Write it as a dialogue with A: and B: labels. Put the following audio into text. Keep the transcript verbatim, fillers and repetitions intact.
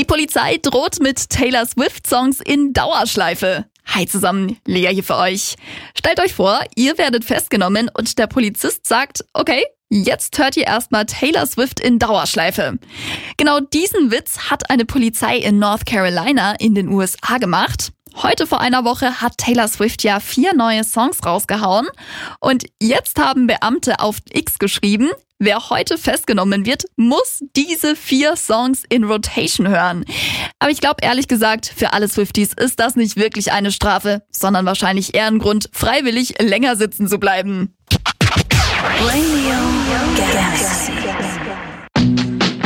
A: Die Polizei droht mit Taylor Swift-Songs in Dauerschleife. Hi zusammen, Lea hier für euch. Stellt euch vor, ihr werdet festgenommen und der Polizist sagt, okay, jetzt hört ihr erstmal Taylor Swift in Dauerschleife. Genau diesen Witz hat eine Polizei in North Carolina in den U S A gemacht. Heute vor einer Woche hat Taylor Swift ja vier neue Songs rausgehauen und jetzt haben Beamte auf X geschrieben, wer heute festgenommen wird, muss diese vier Songs in Rotation hören. Aber ich glaube ehrlich gesagt, für alle Swifties ist das nicht wirklich eine Strafe, sondern wahrscheinlich eher ein Grund, freiwillig länger sitzen zu bleiben.
B: Radio Galaxy.